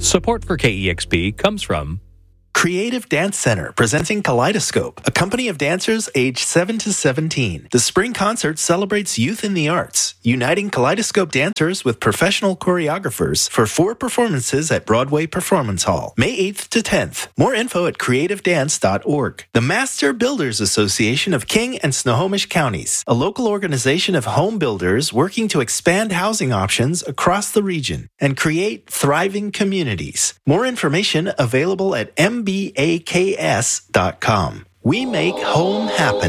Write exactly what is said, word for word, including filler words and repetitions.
Support for K E X P comes from Creative Dance Center, presenting Kaleidoscope, a company of dancers aged seven to seventeen. The spring concert celebrates youth in the arts, uniting Kaleidoscope dancers with professional choreographers for four performances at Broadway Performance Hall, May eighth to tenth. More info at creative dance dot org. The Master Builders Association of King and Snohomish Counties, a local organization of home builders working to expand housing options across the region and create thriving communities. More information available at m b a k s dot com. We make home happen.